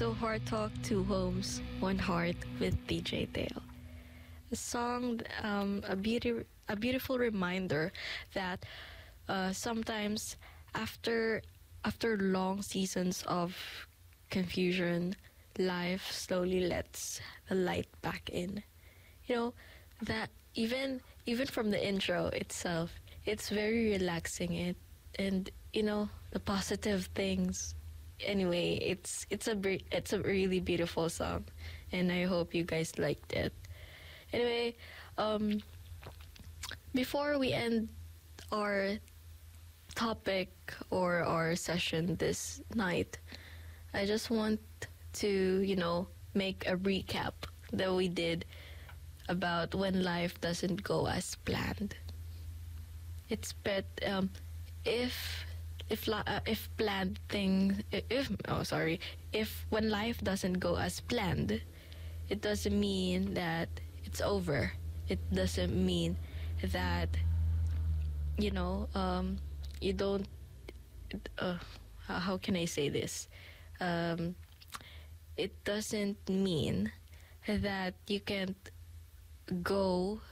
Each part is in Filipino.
So Heart Talk, Two Homes, One Heart with DJ Dale. A song, a beautiful reminder that sometimes after long seasons of confusion, life slowly lets the light back in. You know that even from the intro itself, it's very relaxing. And the positive things. Anyway, it's a really beautiful song, and I hope you guys liked it. Anyway, before we end our topic or our session this night, I just want to make a recap that we did about when life doesn't go as planned. It's bet if planned thing if when life doesn't go as planned, it doesn't mean that it's over. It doesn't mean that you don't how can I say this, it doesn't mean that you can't go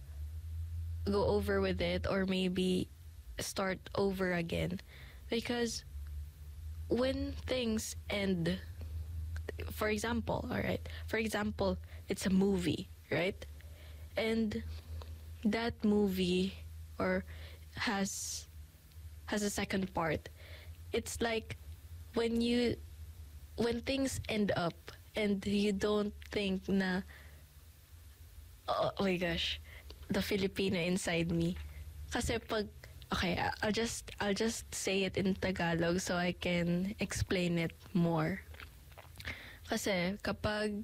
over with it, or maybe start over again. Because when things end, for example, it's a movie, right? And that movie or has a second part. It's like when things end up and you don't think na, oh my gosh, the Filipino inside me. Kasi okay, I'll just say it in Tagalog so I can explain it more. Kasi kapag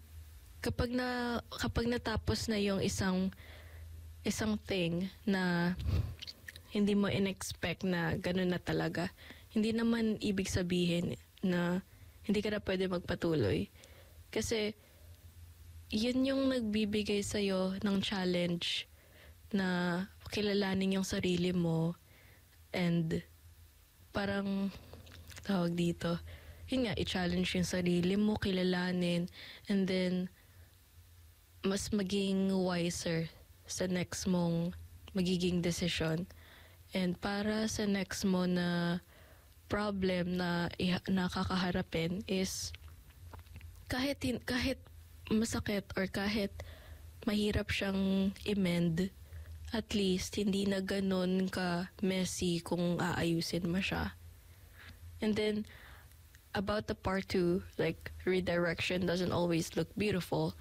natapos na yung isang thing na hindi mo in-expect na ganun na talaga, hindi naman ibig sabihin na hindi ka na pwede magpatuloy. Kasi yun yung nagbibigay sa'yo ng challenge na kilalanin yung sarili mo. And parang tawag dito, yun nga, i-challenge yung sarili mo, kilalanin, and then mas maging wiser sa next mong magiging decision. And para sa next mo na problem na nakakaharapin is kahit masakit or kahit mahirap siyang i-mend, at least hindi na ganun ka messy kung aayusin mo siya. And then about the part 2, like redirection doesn't always look beautiful.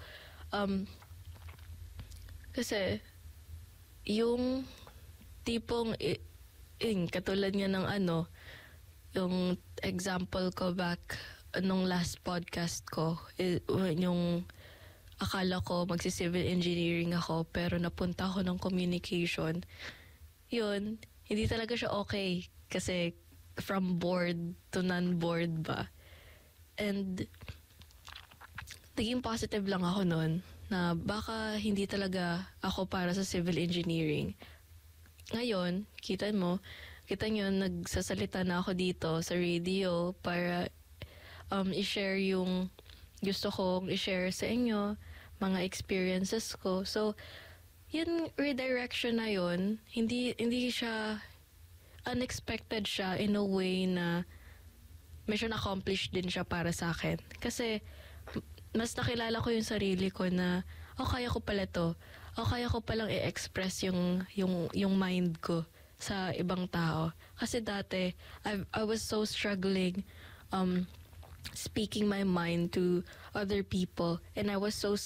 Kasi yung tipong katulad nga ng yung example ko back nung last podcast ko, yung akala ko magsi-civil engineering ako pero napunta ako ng communication. Yun, hindi talaga siya okay kasi from bored to non-bored ba. And naging positive lang ako nun na baka hindi talaga ako para sa civil engineering. Ngayon, kita nyo, nagsasalita na ako dito sa radio para i-share yung gusto kong i-share sa inyo, mga experiences ko. So, yun redirection na yun, hindi siya unexpected siya in a way na mission accomplished din siya para sa akin. Kasi mas nakilala ko yung sarili ko na kaya ko pala to. Kaya ko palang i-express yung mind ko sa ibang tao. Kasi dati I was so struggling speaking my mind to other people, and I was so